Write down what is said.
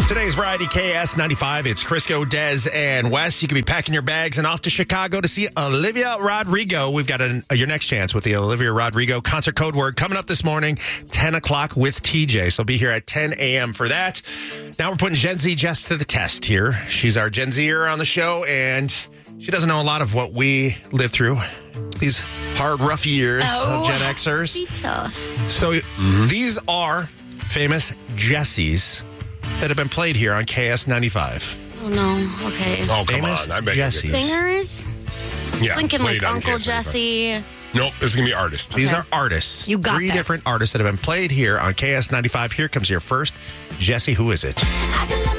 Today's Variety KS95. It's Crisco, Des, and Wes. You could be packing your bags and off to Chicago to see Olivia Rodrigo. We've got your next chance with the Olivia Rodrigo concert code word coming up this morning, 10 o'clock with TJ. So be here at 10 a.m. for that. Now we're putting Gen Z Jess to the test here. She's our Gen Zer on the show, and she doesn't know a lot of what we lived through. These hard, rough years of Gen Xers. Be tough. So these are famous Jessies that have been played here on KS95. Oh, no. Okay. Oh, come Famous on. I bet Jessies. Singers? Yeah. Thinking like played on Uncle KS95. Jesse. Nope, this is going to be artists. These are artists. You got 3 this. different artists that have been played here on KS95. Here comes your first. Jessie, who is it?